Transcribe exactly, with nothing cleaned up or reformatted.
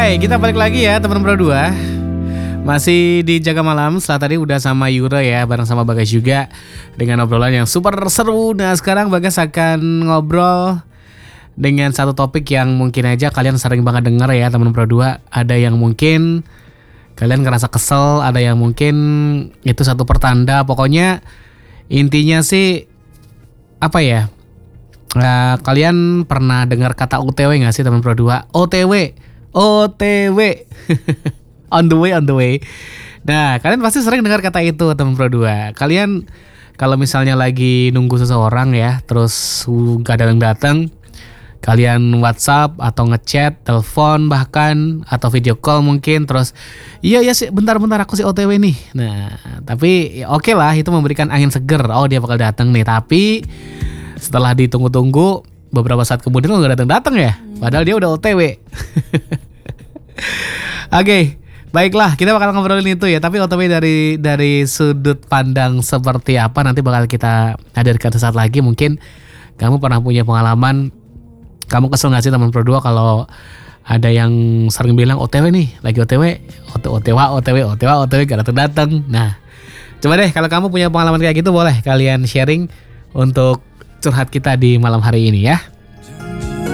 Hai, kita balik lagi ya teman berdua. Masih di Jaga Malam. Setelah tadi udah sama Yura ya, bareng sama Bagas juga, dengan obrolan yang super seru. Nah sekarang Bagas akan ngobrol dengan satu topik yang mungkin aja kalian sering banget denger ya teman berdua. Ada yang mungkin kalian ngerasa kesel, ada yang mungkin itu satu pertanda. Pokoknya intinya sih apa ya, Nah, kalian pernah dengar kata O T W gak sih teman berdua? O T W O T W On the way, on the way. Nah, kalian pasti sering dengar kata itu teman berdua. Kalian kalau misalnya lagi nunggu seseorang ya, terus gak ada yang datang, kalian WhatsApp atau ngechat, telepon bahkan, atau video call mungkin, terus iya ya sih bentar-bentar aku sih O T W nih. Nah, tapi ya oke lah, itu memberikan angin seger. Oh dia bakal datang nih. Tapi setelah ditunggu-tunggu beberapa saat kemudian lo gak datang-datang ya, padahal dia udah O T W. Oke, okay, baiklah, kita bakal ngobrolin itu ya. Tapi O T W dari dari sudut pandang seperti apa nanti bakal kita hadirkan sesaat lagi. Mungkin kamu pernah punya pengalaman, kamu kesel gak sih teman berdua kalau ada yang sering bilang O T W nih, lagi O T W, O T W, O T W, O T W, O T W gak datang-datang. Nah, coba deh kalau kamu punya pengalaman kayak gitu boleh kalian sharing untuk curhat kita di malam hari ini ya.